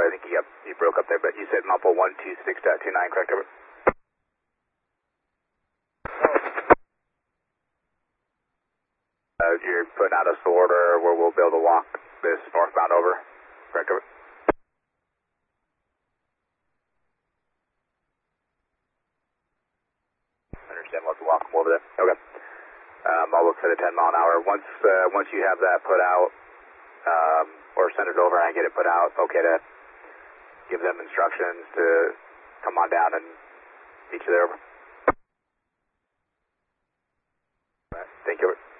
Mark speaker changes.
Speaker 1: Sorry, I think you broke up there, but you said Muffle 126.29, correct? Over. You're putting out a order where we'll be able to walk this northbound over, correct? Over. Understand, we'll have to walk them over there. Okay. I'll look for the 10 mile an hour. Once you have that put out, or send it over and I get it put out, okay to give them instructions to come on down and meet you there. Over. All right. Thank you.